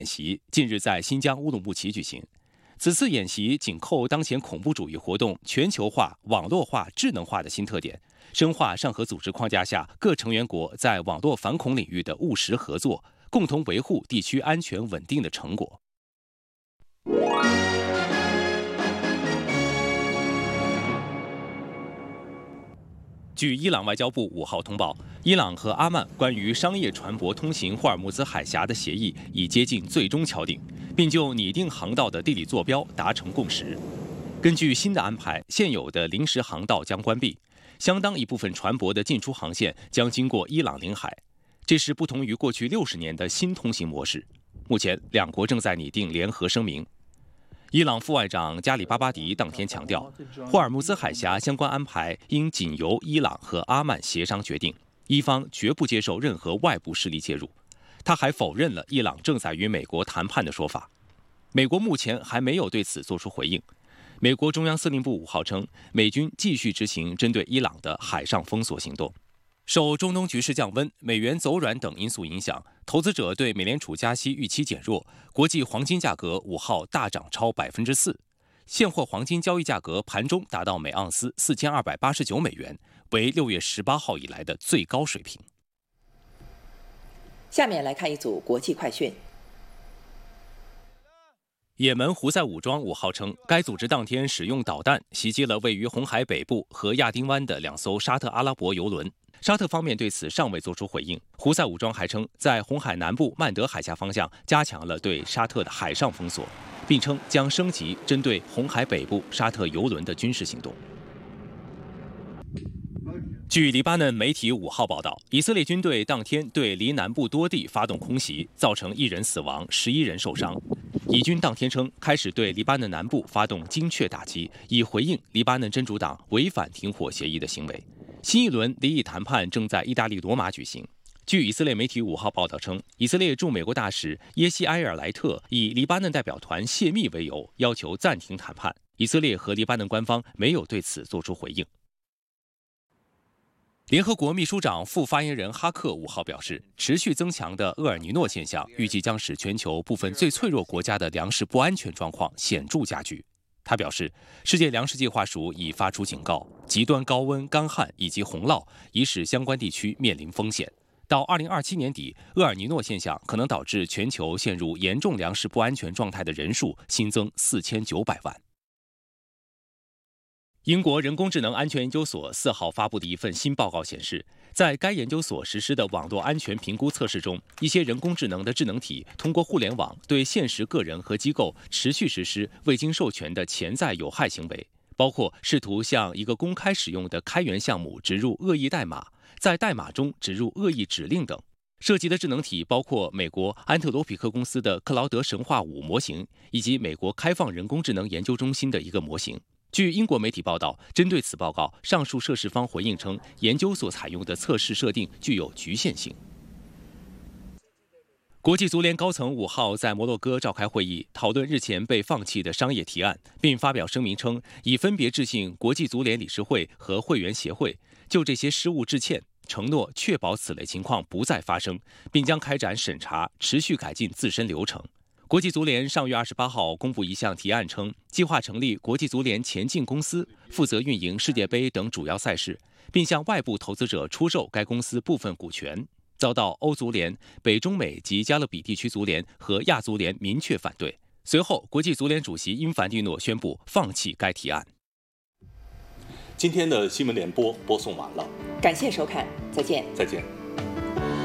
习近日在新疆乌鲁木齐举行。此次演习紧扣当前恐怖主义活动全球化、网络化、智能化的新特点，深化上合组织框架下各成员国在网络反恐领域的务实合作，共同维护地区安全稳定的成果。据伊朗外交部5号通报，伊朗和阿曼关于商业船舶通行霍尔木兹海峡的协议已接近最终敲定，并就拟定航道的地理坐标达成共识。根据新的安排，现有的临时航道将关闭，相当一部分船舶的进出航线将经过伊朗领海。这是不同于过去60年的新通行模式。目前，两国正在拟定联合声明。伊朗副外长加里巴巴迪当天强调，霍尔木兹海峡相关安排应仅由伊朗和阿曼协商决定，伊方绝不接受任何外部势力介入。他还否认了伊朗正在与美国谈判的说法。美国目前还没有对此作出回应。美国中央司令部5号称，美军继续执行针对伊朗的海上封锁行动。受中东局势降温、美元走软等因素影响，投资者对美联储加息预期减弱，国际黄金价格5号大涨超4%，现货黄金交易价格盘中达到每盎司4289美元，为6月18号以来的最高水平。 下面来看一组国际快讯。 也门胡塞武装5号称，该组织当天使用导弹袭击了位于红海北部和亚丁湾的2艘沙特阿拉伯油轮。沙特方面对此尚未作出回应。胡塞武装还称，在红海南部曼德海峡方向加强了对沙特的海上封锁，并称将升级针对红海北部沙特油轮的军事行动。据黎巴嫩媒体5号报道，以色列军队当天对黎南部多地发动空袭，造成1人死亡，11人受伤。以军当天称，开始对黎巴嫩南部发动精确打击，以回应黎巴嫩真主党违反停火协议的行为。新一轮离异谈判正在意大利罗马举行。据以色列媒体5号报道称，以色列驻美国大使耶西埃尔莱特以黎巴嫩代表团泄密为由，要求暂停谈判。以色列和黎巴嫩官方没有对此作出回应。联合国秘书长副发言人哈克5号表示，持续增强的厄尔尼诺现象预计将使全球部分最脆弱国家的粮食不安全状况显著加剧。他表示，世界粮食计划署已发出警告，极端高温、干旱以及洪涝已使相关地区面临风险。到2027年底，厄尔尼诺现象可能导致全球陷入严重粮食不安全状态的人数新增4900万。英国人工智能安全研究所4号发布的一份新报告显示，在该研究所实施的网络安全评估测试中，一些人工智能的智能体通过互联网对现实个人和机构持续实施未经授权的潜在有害行为，包括试图向一个公开使用的开源项目植入恶意代码，在代码中植入恶意指令等。涉及的智能体包括美国安特罗皮克公司的克劳德神话5模型，以及美国开放人工智能研究中心的一个模型。据英国媒体报道，针对此报告，上述涉事方回应称，研究所采用的测试设定具有局限性。国际足联高层5号在摩洛哥召开会议，讨论日前被放弃的商业提案，并发表声明称，已分别致信国际足联理事会和会员协会，就这些失误致歉，承诺确保此类情况不再发生，并将开展审查，持续改进自身流程。国际足联上月28号公布一项提案称，计划成立国际足联前进公司，负责运营世界杯等主要赛事，并向外部投资者出售该公司部分股权，遭到欧足联、北中美及加勒比地区足联和亚足联明确反对。随后，国际足联主席因凡蒂诺宣布放弃该提案。 今天的新闻联播播送完了， 感谢收看，再见。 再见。